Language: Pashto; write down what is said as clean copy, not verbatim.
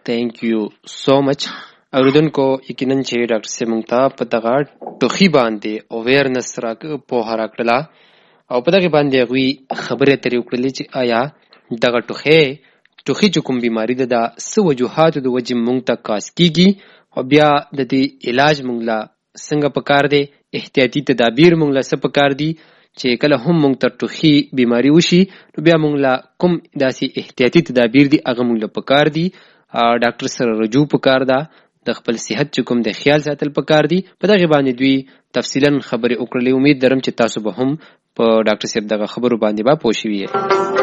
Thank you so much. اوریدونکو یقینا چې ډاکټر صاحب موږ ته په دغه ټوخي باندې اویرنس راکړه پوهه راکړله او په دغه باندې هغوی خبرې اترې وکړلې چې آیا دغه ټوخي چې کوم بیماري ده دا څه وجوهاتو د وجې موږ ته کاز کیږي او بیا د دې علاج موږ له څنګه پکار دی، احتیاطي تدابیر موږ له څه پکار دي چې کله هم موږ ته ټوخي بیماري وشي نو بیا موږ له کوم داسې احتیاطي تدابیر دي هغه موږ له پکار دي. ډاکټر سره رجوع پکار ده، د خپل صحت چې کوم د خیال ساتل پکار دي. په دغه باندې دوی تفصیلا خبرې وکړلې. امید لرم چې تاسو به هم په ډاکټر صاحب دغه خبرو باندې به پوه شوي.